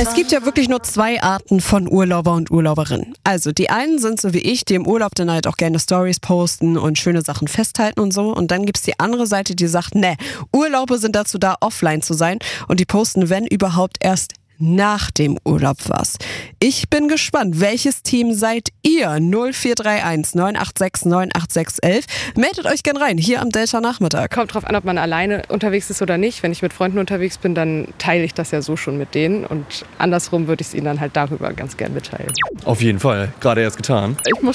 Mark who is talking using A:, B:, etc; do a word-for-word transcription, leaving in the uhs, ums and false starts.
A: Es gibt ja wirklich nur zwei Arten von Urlauber und Urlauberinnen. Also die einen sind so wie ich, die im Urlaub dann halt auch gerne Stories posten und schöne Sachen festhalten und so. Und dann gibt's die andere Seite, die sagt, ne, Urlaube sind dazu da, offline zu sein. Und die posten, wenn überhaupt, erst nach dem Urlaub was. Ich bin gespannt, welches Team seid ihr? null vier drei eins neun acht sechs neun acht sechs eins. Meldet euch gern rein, hier am Delta Nachmittag.
B: Kommt drauf an, ob man alleine unterwegs ist oder nicht. Wenn ich mit Freunden unterwegs bin, dann teile ich das ja so schon mit denen. Und andersrum würde ich es ihnen dann halt darüber ganz gern mitteilen.
C: Auf jeden Fall, gerade erst getan.
D: Ich muss